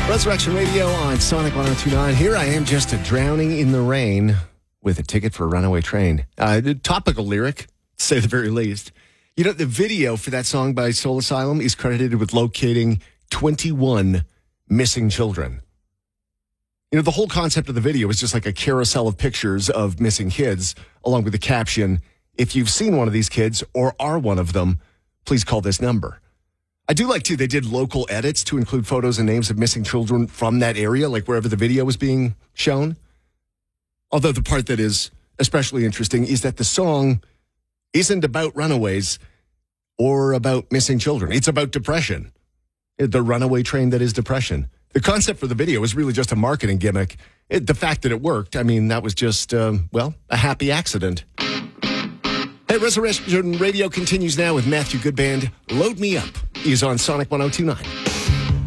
Resurrection Radio on Sonic 102.9. Here I am just drowning in the rain with a ticket for a runaway train. Topical lyric, to say the very least. You know, the video for that song by Soul Asylum is credited with locating 21 missing children. You know, the whole concept of the video is just like a carousel of pictures of missing kids, along with the caption, "If you've seen one of these kids or are one of them, please call this number." I do like, too, they did local edits to include photos and names of missing children from that area, like wherever the video was being shown. Although the part that is especially interesting is that the song isn't about runaways or about missing children. It's about depression. The runaway train that is depression. The concept for the video is really just a marketing gimmick. The fact that it worked, I mean, that was just, a happy accident. Hey, Resurrection Radio continues now with Matthew Goodband. Load Me Up is on Sonic 102.9.